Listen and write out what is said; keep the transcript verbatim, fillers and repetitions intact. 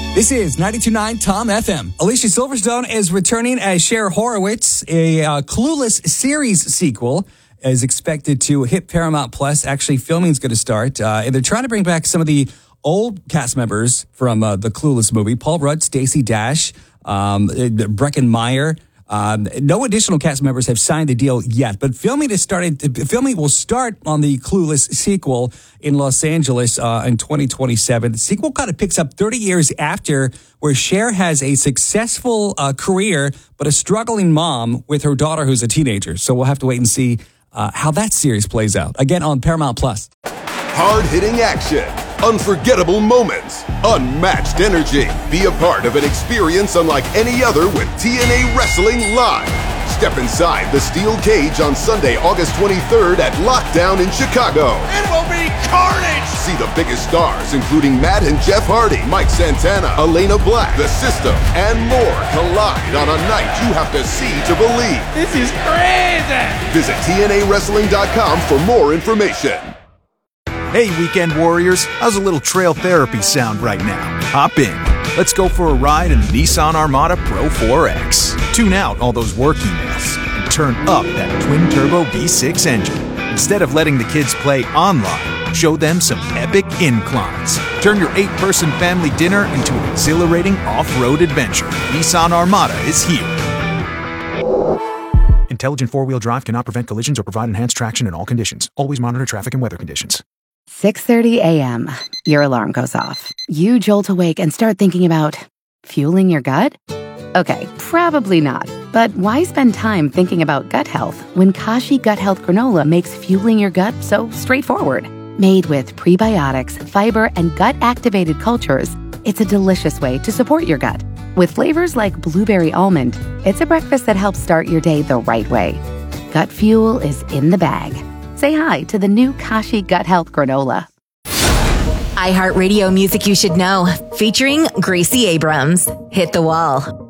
This is ninety-two point nine Tom F M. Alicia Silverstone is returning as Cher Horowitz. A uh, Clueless series sequel is expected to hit Paramount Plus. Actually, filming is going to start. Uh, and they're trying to bring back some of the old cast members from uh, the Clueless movie. Paul Rudd, Stacey Dash, um, Breckin Meyer. Um, no additional cast members have signed the deal yet, but filming has started. Filming will start on the Clueless sequel in Los Angeles uh, in twenty twenty-seven. The sequel kind of picks up thirty years after, where Cher has a successful uh, career, but a struggling mom with her daughter who's a teenager. So we'll have to wait and see uh, how that series plays out. Again, on Paramount Plus. Hard-hitting action, unforgettable moments, unmatched energy. Be a part of an experience unlike any other with T N A Wrestling Live. Step inside the steel cage on Sunday, August twenty-third at Lockdown in Chicago. It will be carnage! See the biggest stars, including Matt and Jeff Hardy, Mike Santana, Elena Black, The System, and more collide on a night you have to see to believe. This is crazy! Visit T N A wrestling dot com for more information. Hey, Weekend Warriors, how's a little trail therapy sound right now? Hop in. Let's go for a ride in the Nissan Armada Pro four X. Tune out all those work emails and turn up that twin-turbo V six engine. Instead of letting the kids play online, show them some epic inclines. Turn your eight-person family dinner into an exhilarating off-road adventure. Nissan Armada is here. Intelligent four-wheel drive cannot prevent collisions or provide enhanced traction in all conditions. Always monitor traffic and weather conditions. six thirty a.m. Your alarm goes off. You jolt awake and start thinking about fueling your gut? Okay, probably not. But why spend time thinking about gut health when Kashi Gut Health Granola makes fueling your gut so straightforward? Made with prebiotics, fiber, and gut-activated cultures, it's a delicious way to support your gut. With flavors like blueberry almond, it's a breakfast that helps start your day the right way. Gut fuel is in the bag. Say hi to the new Kashi Gut Health Granola. iHeartRadio Music You Should Know, featuring Gracie Abrams. Hit the Wall.